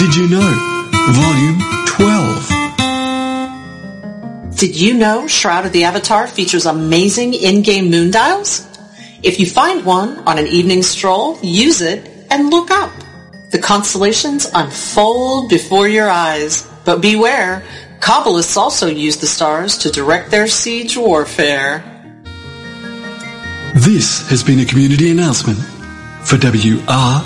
Did you know? Volume 12. Did you know Shroud of the Avatar features amazing in-game moon dials? If you find one on an evening stroll, use it and look up. The constellations unfold before your eyes. But beware, Kabbalists also use the stars to direct their siege warfare. This has been a community announcement for WR